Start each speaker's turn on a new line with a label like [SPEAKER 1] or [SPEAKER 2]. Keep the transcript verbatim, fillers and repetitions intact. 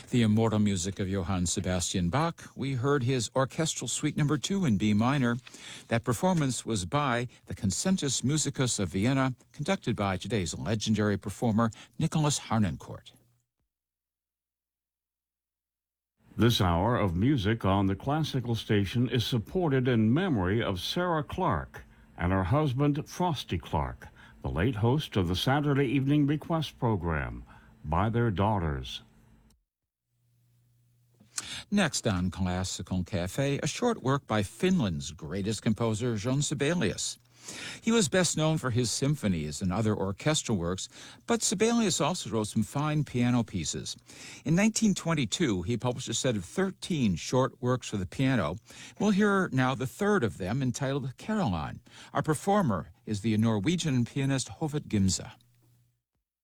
[SPEAKER 1] The immortal music of Johann Sebastian Bach. We heard his Orchestral Suite Number Two in B minor. That performance was by the Concentus Musicus of Vienna, conducted by today's legendary performer Nicholas Harnoncourt.
[SPEAKER 2] This hour of music on the classical station is supported in memory of Sarah Clark and her husband Frosty Clark, the late host of the Saturday Evening Request program, By Their Daughters.
[SPEAKER 1] Next on Classical Cafe, a short work by Finland's greatest composer, Jean Sibelius. He was best known for his symphonies and other orchestral works, but Sibelius also wrote some fine piano pieces. In nineteen twenty-two, he published a set of thirteen short works for the piano. We'll hear now the third of them, entitled Caroline. Our performer is the Norwegian pianist Hoved Gimse.